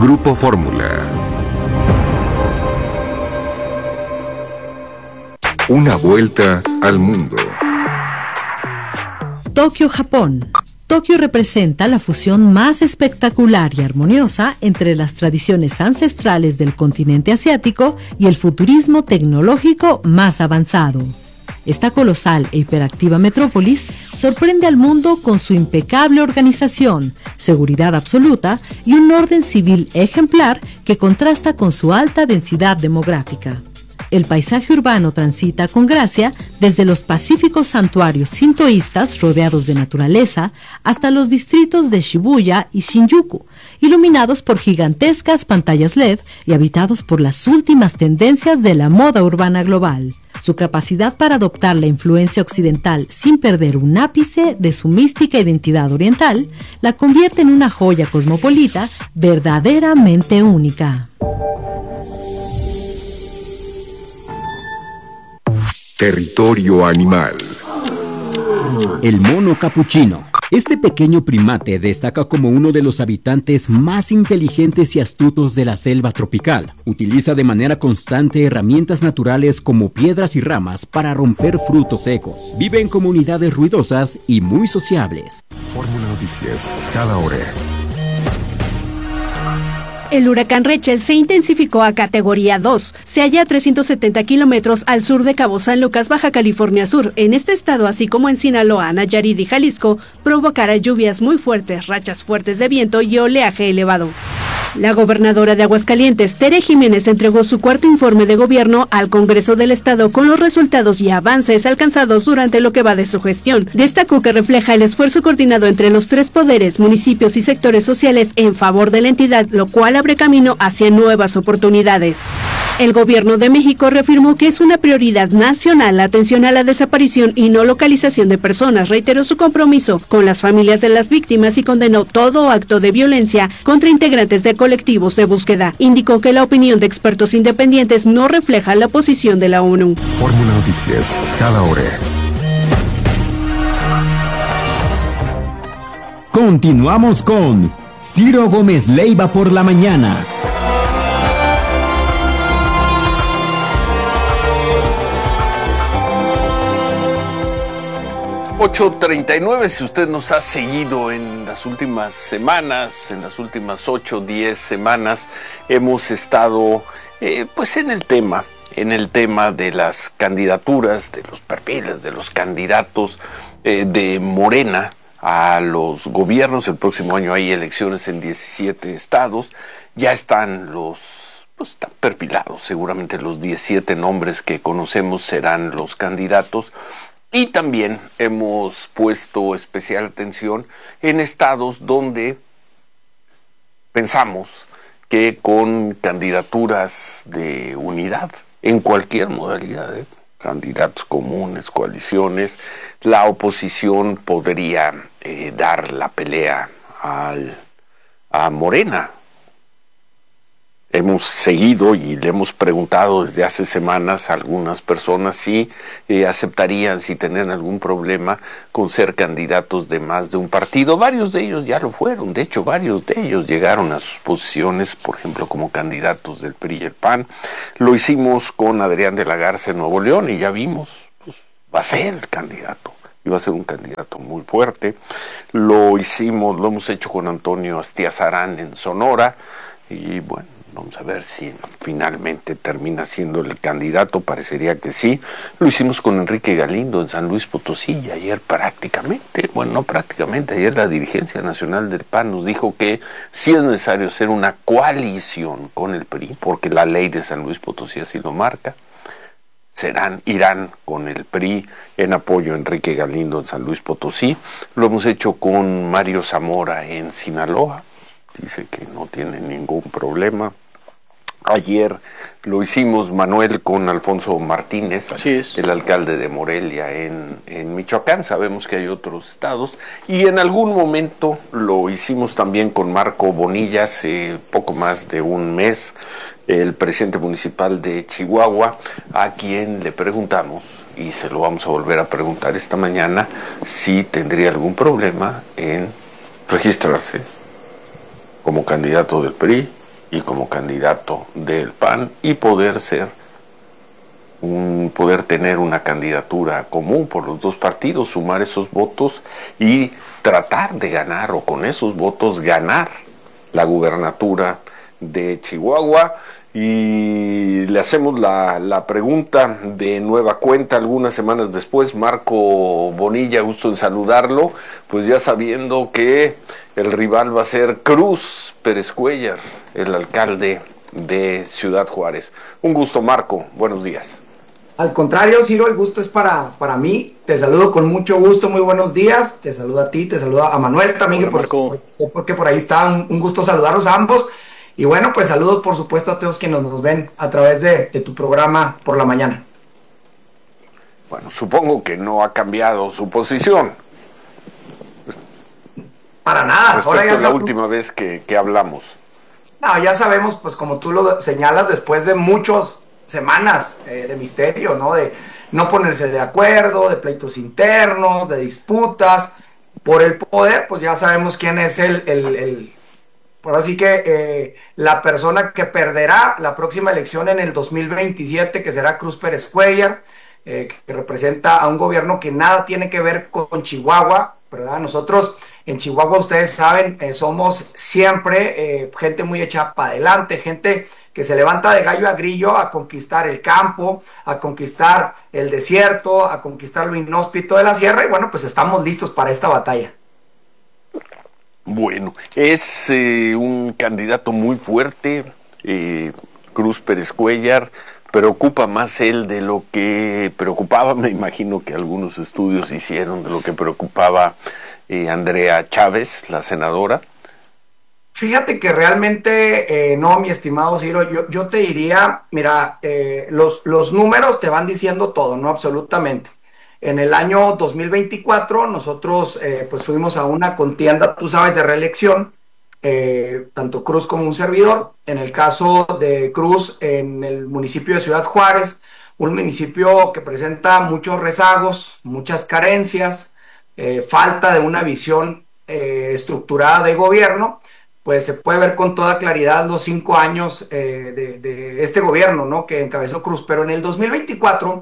Grupo Fórmula. Una vuelta al mundo. Tokio, Japón. Tokio representa la fusión más espectacular y armoniosa entre las tradiciones ancestrales del continente asiático y el futurismo tecnológico más avanzado. Esta colosal e hiperactiva metrópolis sorprende al mundo con su impecable organización, seguridad absoluta y un orden civil ejemplar que contrasta con su alta densidad demográfica. El paisaje urbano transita con gracia desde los pacíficos santuarios sintoístas rodeados de naturaleza hasta los distritos de Shibuya y Shinjuku, iluminados por gigantescas pantallas LED y habitados por las últimas tendencias de la moda urbana global. Su capacidad para adoptar la influencia occidental sin perder un ápice de su mística identidad oriental la convierte en una joya cosmopolita verdaderamente única. Territorio animal. El mono capuchino. Este pequeño primate destaca como uno de los habitantes más inteligentes y astutos de la selva tropical. Utiliza de manera constante herramientas naturales como piedras y ramas para romper frutos secos. Vive en comunidades ruidosas y muy sociables. Fórmula Noticias, cada hora. El huracán Rachel se intensificó a categoría 2. Se halla a 370 kilómetros al sur de Cabo San Lucas, Baja California Sur. En este estado, así como en Sinaloa, Nayarit y Jalisco, provocará lluvias muy fuertes, rachas fuertes de viento y oleaje elevado. La gobernadora de Aguascalientes, Tere Jiménez, entregó su cuarto informe de gobierno al Congreso del Estado con los resultados y avances alcanzados durante lo que va de su gestión. Destacó que refleja el esfuerzo coordinado entre los tres poderes, municipios y sectores sociales en favor de la entidad, lo cual abre camino hacia nuevas oportunidades. El gobierno de México reafirmó que es una prioridad nacional la atención a la desaparición y no localización de personas. Reiteró su compromiso con las familias de las víctimas y condenó todo acto de violencia contra integrantes de colectivos de búsqueda. Indicó que la opinión de expertos independientes no refleja la posición de la ONU. Fórmula Noticias, cada hora. Continuamos con Ciro Gómez Leiva por la mañana. 8:39, si usted nos ha seguido en las últimas semanas, en las últimas 8 o 10 semanas, hemos estado pues en el tema de las candidaturas, de los perfiles, de los candidatos de Morena a los gobiernos. El próximo año hay elecciones en 17 estados, ya están están perfilados, seguramente los 17 nombres que conocemos serán los candidatos. Y también hemos puesto especial atención en estados donde pensamos que con candidaturas de unidad, en cualquier modalidad, candidatos comunes, coaliciones, la oposición podría dar la pelea a Morena. Hemos seguido y le hemos preguntado desde hace semanas a algunas personas si aceptarían, si tenían algún problema con ser candidatos de más de un partido. Varios de ellos ya lo fueron, de hecho varios de ellos llegaron a sus posiciones, por ejemplo como candidatos del PRI y el PAN. Lo hicimos con Adrián de la Garza en Nuevo León y ya vimos, va a ser el candidato. Iba a ser un candidato muy fuerte. Lo hemos hecho con Antonio Astiazarán en Sonora y bueno, vamos a ver si finalmente termina siendo el candidato, parecería que sí. Lo hicimos con Enrique Galindo en San Luis Potosí y ayer ayer la dirigencia nacional del PAN nos dijo que sí es necesario hacer una coalición con el PRI, porque la ley de San Luis Potosí así lo marca. Irán con el PRI en apoyo a Enrique Galindo en San Luis Potosí. Lo hemos hecho con Mario Zamora en Sinaloa. Dice que no tiene ningún problema. Ayer lo hicimos, Manuel, con Alfonso Martínez, el alcalde de Morelia en Michoacán. Sabemos que hay otros estados. Y en algún momento lo hicimos también con Marco Bonilla, hace poco más de un mes, el presidente municipal de Chihuahua, a quien le preguntamos, y se lo vamos a volver a preguntar esta mañana, si tendría algún problema en registrarse como candidato del PRI y como candidato del PAN y poder tener una candidatura común por los dos partidos, sumar esos votos y tratar de ganar, o con esos votos ganar la gubernatura de Chihuahua. Y le hacemos la pregunta de nueva cuenta algunas semanas después. Marco Bonilla, gusto en saludarlo, pues ya sabiendo que el rival va a ser Cruz Pérez Cuéllar, el alcalde de Ciudad Juárez. Un gusto, Marco, buenos días. Al contrario, Ciro, el gusto es para mí. Te saludo con mucho gusto, muy buenos días. Te saludo a ti, te saludo a Manuel también, porque por ahí está. Un gusto saludarlos a ambos. Y bueno, pues saludos por supuesto a todos quienes nos ven a través de tu programa por la mañana. Bueno, supongo que no ha cambiado su posición. Para nada. Respecto Ahora ya a la última vez que hablamos. No, ya sabemos, pues como tú lo señalas, después de muchas semanas de misterio, ¿no? De no ponerse de acuerdo, de pleitos internos, de disputas por el poder, pues ya sabemos quién es por así que la persona que perderá la próxima elección en el 2027, que será Cruz Pérez Cuéllar, que representa a un gobierno que nada tiene que ver con Chihuahua, ¿verdad? Nosotros en Chihuahua, ustedes saben, somos siempre gente muy echada para adelante, gente que se levanta de gallo a grillo a conquistar el campo, a conquistar el desierto, a conquistar lo inhóspito de la sierra, y bueno, pues estamos listos para esta batalla. Bueno, es un candidato muy fuerte, Cruz Pérez Cuéllar. Preocupa más él de lo que preocupaba, me imagino que algunos estudios hicieron, de lo que preocupaba Andrea Chávez, la senadora. Fíjate que realmente no, mi estimado Ciro, yo te diría, mira, los números te van diciendo todo, ¿no? Absolutamente. En el año 2024 nosotros pues fuimos a una contienda, tú sabes, de reelección, tanto Cruz como un servidor. En el caso de Cruz, en el municipio de Ciudad Juárez, un municipio que presenta muchos rezagos, muchas carencias, falta de una visión estructurada de gobierno, pues se puede ver con toda claridad los 5 años de este gobierno, ¿no?, que encabezó Cruz. Pero en el 2024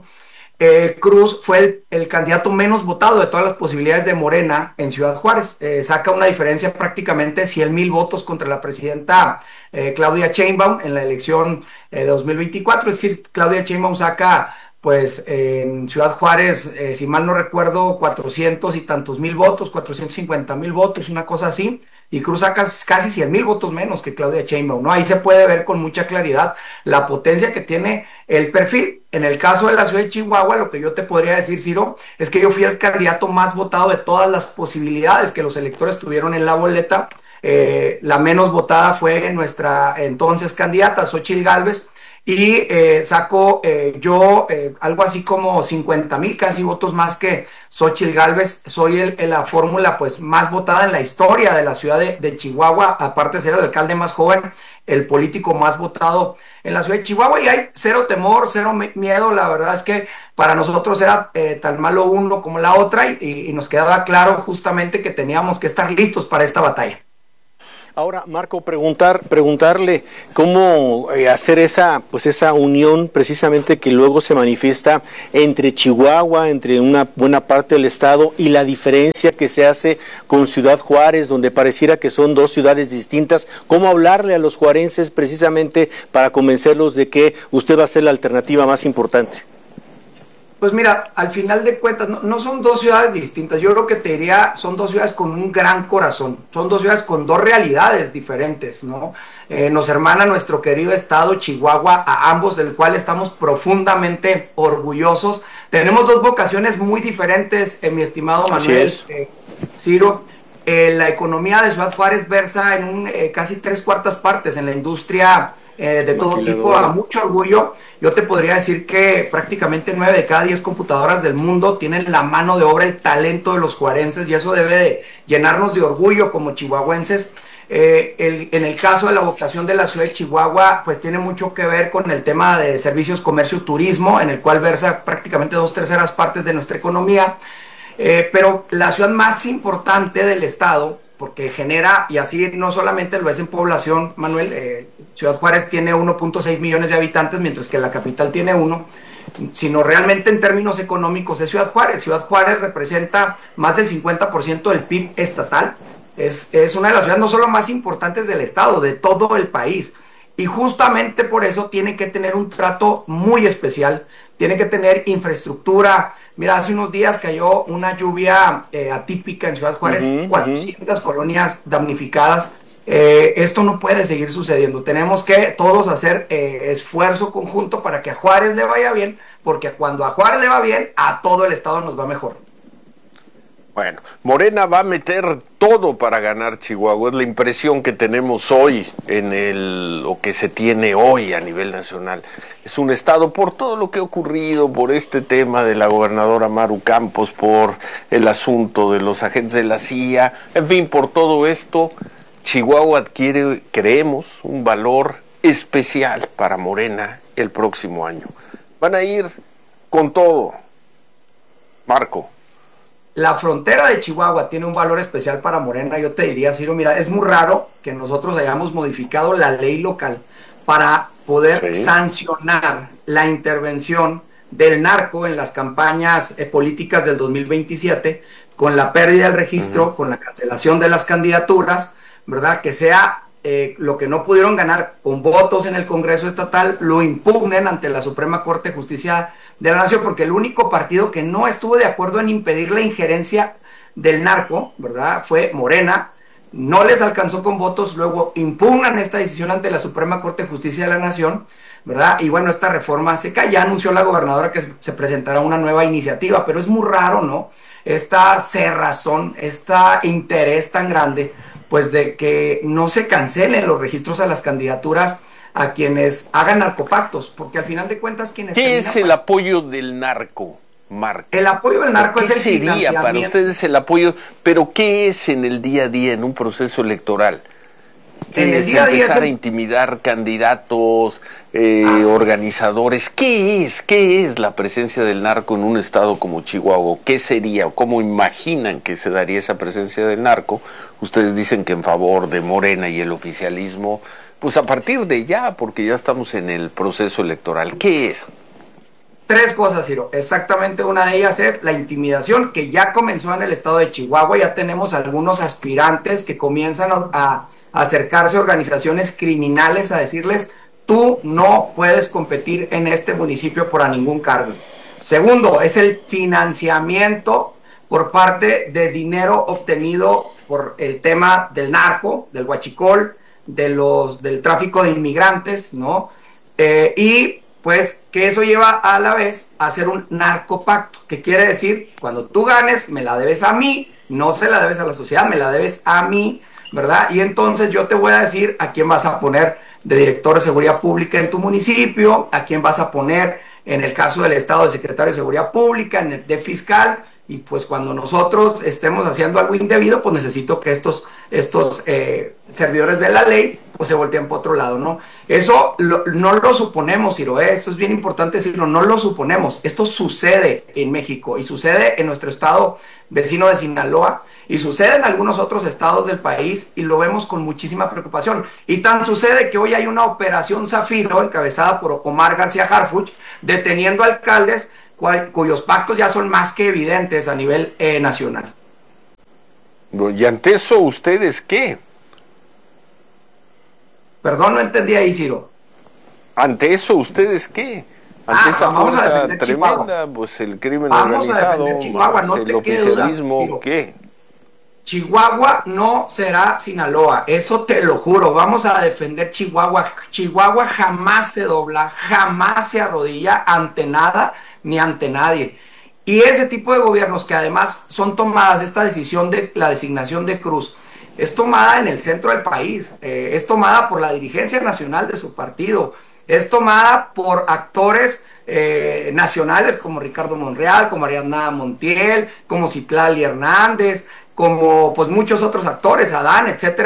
Cruz fue el candidato menos votado de todas las posibilidades de Morena en Ciudad Juárez. Saca una diferencia prácticamente 100,000 votos contra la presidenta Claudia Sheinbaum en la elección de 2024. Es decir, Claudia Sheinbaum saca, pues, en Ciudad Juárez, si mal no recuerdo, 400 y tantos mil votos, 450,000 votos, una cosa así. Y Cruz saca casi 100,000 votos menos que Claudia Sheinbaum, ¿no? Ahí se puede ver con mucha claridad la potencia que tiene el perfil. En el caso de la ciudad de Chihuahua, lo que yo te podría decir, Ciro, es que yo fui el candidato más votado de todas las posibilidades que los electores tuvieron en la boleta. La menos votada fue nuestra entonces candidata, Xóchitl Gálvez, y saco yo algo así como 50,000 casi votos más que Xóchitl Gálvez. Soy la fórmula pues más votada en la historia de la ciudad de Chihuahua, aparte de ser el alcalde más joven, el político más votado en la ciudad de Chihuahua, y hay cero temor, cero miedo. La verdad es que para nosotros era tan malo uno como la otra, y nos quedaba claro justamente que teníamos que estar listos para esta batalla. Ahora, Marco, preguntarle cómo hacer esa unión precisamente que luego se manifiesta entre Chihuahua, entre una buena parte del estado, y la diferencia que se hace con Ciudad Juárez, donde pareciera que son dos ciudades distintas. ¿Cómo hablarle a los juarenses precisamente para convencerlos de que usted va a ser la alternativa más importante? Pues mira, al final de cuentas, no son dos ciudades distintas. Yo creo que te diría, son dos ciudades con un gran corazón. Son dos ciudades con dos realidades diferentes, ¿no? Nos hermana nuestro querido estado Chihuahua, a ambos del cual estamos profundamente orgullosos. Tenemos dos vocaciones muy diferentes, mi estimado Manuel, Ciro. La economía de Ciudad Juárez versa en casi 3/4 partes en la industria de todo tipo, a mucho orgullo. Yo te podría decir que prácticamente 9 de cada 10 computadoras del mundo tienen la mano de obra, el talento de los juarenses, y eso debe de llenarnos de orgullo como chihuahuenses. En el caso de la vocación de la ciudad de Chihuahua, pues tiene mucho que ver con el tema de servicios, comercio, turismo, en el cual versa prácticamente 2/3 partes de nuestra economía. Pero la ciudad más importante del estado, porque genera, y así no solamente lo es en población, Manuel, Ciudad Juárez tiene 1.6 millones de habitantes, mientras que la capital tiene 1, sino realmente en términos económicos es Ciudad Juárez. Ciudad Juárez representa más del 50% del PIB estatal. Es una de las ciudades no solo más importantes del estado, de todo el país. Y justamente por eso tiene que tener un trato muy especial, tiene que tener infraestructura. Mira, hace unos días cayó una lluvia atípica en Ciudad Juárez, 400 colonias damnificadas. Esto no puede seguir sucediendo. Tenemos que todos hacer esfuerzo conjunto para que a Juárez le vaya bien, porque cuando a Juárez le va bien, a todo el estado nos va mejor. Bueno, Morena va a meter todo para ganar Chihuahua, es la impresión que tenemos hoy o que se tiene hoy a nivel nacional. Es un estado, por todo lo que ha ocurrido, por este tema de la gobernadora Maru Campos, por el asunto de los agentes de la CIA, en fin, por todo esto, Chihuahua adquiere, creemos, un valor especial para Morena el próximo año. Van a ir con todo. Marco. La frontera de Chihuahua tiene un valor especial para Morena. Yo te diría, Ciro, mira, es muy raro que nosotros hayamos modificado la ley local para poder sancionar la intervención del narco en las campañas políticas del 2027, con la pérdida del registro, con la cancelación de las candidaturas, ¿verdad? Que sea lo que no pudieron ganar con votos en el Congreso Estatal, lo impugnen ante la Suprema Corte de Justicia de la Nación, porque el único partido que no estuvo de acuerdo en impedir la injerencia del narco, ¿verdad?, fue Morena. No les alcanzó con votos, luego impugnan esta decisión ante la Suprema Corte de Justicia de la Nación, ¿verdad? Y bueno, esta reforma se cae. Ya anunció la gobernadora que se presentará una nueva iniciativa, pero es muy raro, ¿no? Esta cerrazón, este interés tan grande, pues de que no se cancelen los registros a las candidaturas a quienes hagan narcopactos, porque al final de cuentas quienes... ¿Qué es el apoyo del narco, Marco? El apoyo del narco es el financiamiento. ¿Qué sería para ustedes el apoyo? Pero ¿qué es en el día a día, en un proceso electoral? ¿Quieres empezar a intimidar candidatos, organizadores? ¿Qué es la presencia del narco en un estado como Chihuahua? ¿Qué sería o cómo imaginan que se daría esa presencia del narco? Ustedes dicen que en favor de Morena y el oficialismo, pues a partir de ya, porque ya estamos en el proceso electoral. ¿Qué es? 3 cosas, Ciro. Exactamente, una de ellas es la intimidación, que ya comenzó en el estado de Chihuahua. Ya tenemos algunos aspirantes que comienzan a acercarse a organizaciones criminales a decirles: tú no puedes competir en este municipio por ningún cargo. Segundo, es el financiamiento por parte de dinero obtenido por el tema del narco, del huachicol, del tráfico de inmigrantes, ¿no? Y pues que eso lleva a la vez a hacer un narcopacto, que quiere decir, cuando tú ganes, me la debes a mí, no se la debes a la sociedad, me la debes a mí, ¿verdad? Y entonces yo te voy a decir a quién vas a poner de director de seguridad pública en tu municipio, a quién vas a poner en el caso del estado de secretario de seguridad pública, en el de fiscal, y pues cuando nosotros estemos haciendo algo indebido, pues necesito que estos servidores de la ley pues se volteen por otro lado, ¿no? Eso no lo suponemos, Ciro, esto es bien importante decirlo, no lo suponemos, esto sucede en México y sucede en nuestro estado vecino de Sinaloa y sucede en algunos otros estados del país y lo vemos con muchísima preocupación. Y tan sucede que hoy hay una operación Zafiro encabezada por Omar García Harfuch deteniendo alcaldes cuyos pactos ya son más que evidentes a nivel nacional. ¿Y ante eso ustedes qué? Perdón, no entendí ahí, Ciro. ¿Ante eso ustedes qué? Ante esa fuerza tremenda, Chihuahua. Pues el crimen organizado, Chihuahua, no el oficialismo, duda, ¿qué? Chihuahua no será Sinaloa, eso te lo juro. Vamos a defender Chihuahua. Chihuahua jamás se dobla, jamás se arrodilla ante nada ni ante nadie. Y ese tipo de gobiernos que además son tomadas, esta decisión de la designación de Cruz, es tomada en el centro del país, es tomada por la dirigencia nacional de su partido, es tomada por actores nacionales como Ricardo Monreal, como Ariadna Montiel, como Citlali Hernández, como pues muchos otros actores, Adán, etcétera.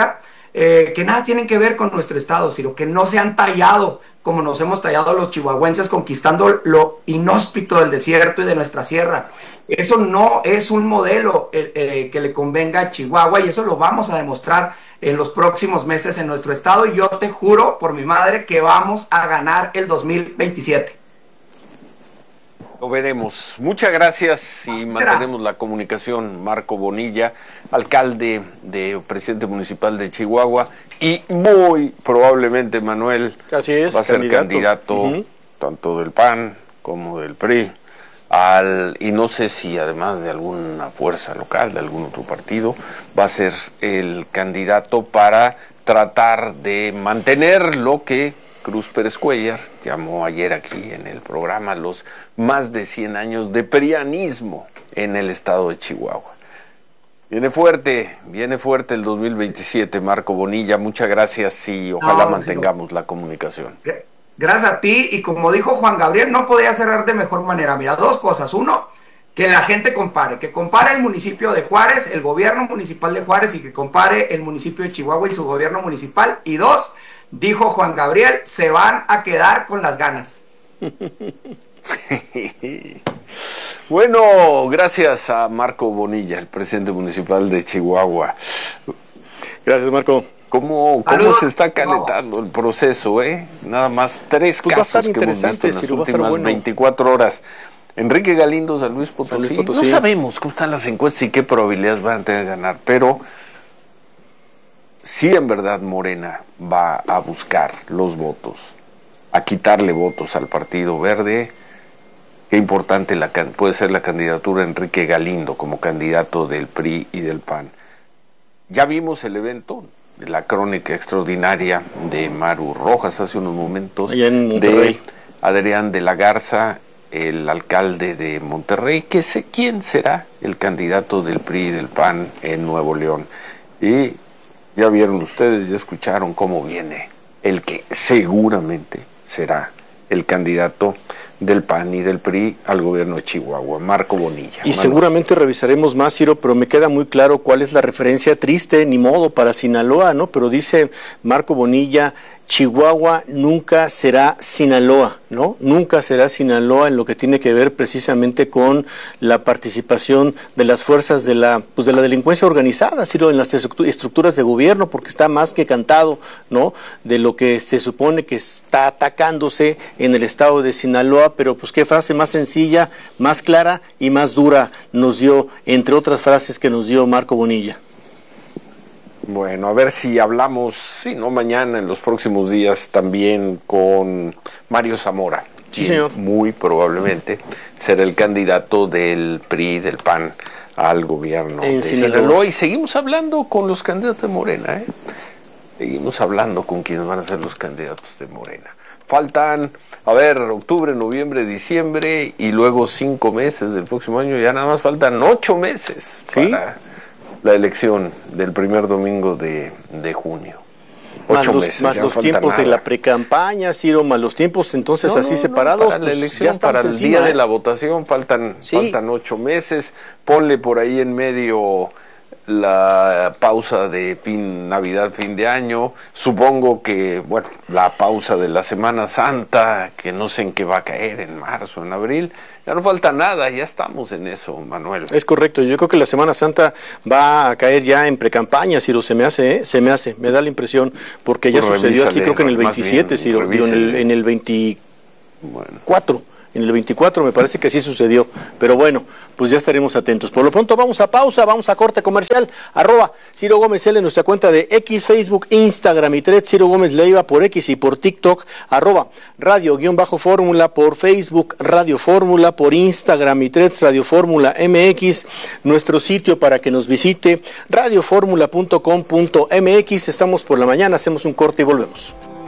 que nada tienen que ver con nuestro estado, sino que no se han tallado como nos hemos tallado los chihuahuenses conquistando lo inhóspito del desierto y de nuestra sierra. Eso no es un modelo que le convenga a Chihuahua, y eso lo vamos a demostrar en los próximos meses en nuestro estado, y yo te juro por mi madre que vamos a ganar el 2027. Lo veremos. Muchas gracias y mantenemos la comunicación. Marco Bonilla, alcalde, presidente municipal de Chihuahua, y muy probablemente Manuel Así es, va a ser candidato tanto del PAN como del PRI, y no sé si además de alguna fuerza local, de algún otro partido, va a ser el candidato para tratar de mantener lo que Cruz Pérez Cuéllar llamó ayer aquí en el programa los más de 100 años de prianismo en el estado de Chihuahua. Viene fuerte el 2027, Marco Bonilla, muchas gracias y ojalá mantengamos la comunicación. Gracias a ti, y como dijo Juan Gabriel, no podía cerrar de mejor manera. Mira, dos cosas. Uno, que la gente que compare el municipio de Juárez, el gobierno municipal de Juárez, y que compare el municipio de Chihuahua y su gobierno municipal. Y dos, dijo Juan Gabriel, se van a quedar con las ganas. Bueno, gracias a Marco Bonilla, el presidente municipal de Chihuahua. Gracias, Marco. ¿Cómo se está calentando el proceso, Nada más 3 casos que hemos visto en las últimas 24 horas. Enrique Galindo, San Luis Potosí. No sabemos cómo están las encuestas y qué probabilidades van a tener de ganar, pero si en verdad Morena va a buscar los votos, a quitarle votos al Partido Verde, qué importante puede ser la candidatura de Enrique Galindo como candidato del PRI y del PAN. Ya vimos el evento, la crónica extraordinaria de Maru Rojas hace unos momentos, de Adrián de la Garza, el alcalde de Monterrey, que sé quién será el candidato del PRI y del PAN en Nuevo León. Y ya vieron ustedes, ya escucharon cómo viene el que seguramente será el candidato del PAN y del PRI al gobierno de Chihuahua, Marco Bonilla. Y seguramente revisaremos más, Ciro, pero me queda muy claro cuál es la referencia triste, ni modo, para Sinaloa, ¿no? Pero dice Marco Bonilla, Chihuahua nunca será Sinaloa, ¿no? Nunca será Sinaloa en lo que tiene que ver precisamente con la participación de las fuerzas de la delincuencia organizada, Ciro, en las estructuras de gobierno, porque está más que cantado, ¿no? De lo que se supone que está atacándose en el estado de Sinaloa, pero pues qué frase más sencilla, más clara y más dura nos dio, entre otras frases que nos dio Marco Bonilla. Bueno, a ver si hablamos, si no mañana, en los próximos días también con Mario Zamora. Sí, señor. Muy probablemente será el candidato del PRI, del PAN al gobierno de Sinaloa. Y seguimos hablando con los candidatos de Morena, Seguimos hablando con quienes van a ser los candidatos de Morena. Faltan, octubre, noviembre, diciembre y luego 5 meses del próximo año. Ya nada más faltan 8 meses para la elección del primer domingo de junio. 8 meses. Más los tiempos de la precampaña, Ciro, más los tiempos entonces separados. Para la elección, para el día de la votación faltan 8 meses. Ponle por ahí en medio la pausa de Navidad, fin de año. Supongo que, la pausa de la Semana Santa, que no sé en qué va a caer, en marzo, en abril. Ya no falta nada, ya estamos en eso, Manuel. Es correcto, yo creo que la Semana Santa va a caer ya en precampaña, Ciro, me da la impresión, porque ya sucedió así, creo que en el 27, Ciro, en el 24. En el 24 me parece que así sucedió, pero bueno, pues ya estaremos atentos. Por lo pronto vamos a pausa, vamos a corte comercial, @Ciro Gómez L en nuestra cuenta de X, Facebook, Instagram y Threads, Ciro Gómez Leiva por X y por TikTok, @Radio_Fórmula por Facebook, Radio Fórmula por Instagram y Threads, Radio Fórmula MX, nuestro sitio para que nos visite, radioformula.com.mx. Estamos por la mañana, hacemos un corte y volvemos.